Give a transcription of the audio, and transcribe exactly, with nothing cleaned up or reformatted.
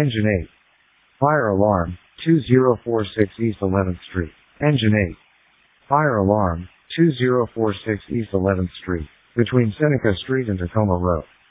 Engine eight. Fire alarm, two zero four six East eleventh Street. Engine eight. Fire alarm, two zero four six East eleventh Street, between Seneca Street and Tacoma Road.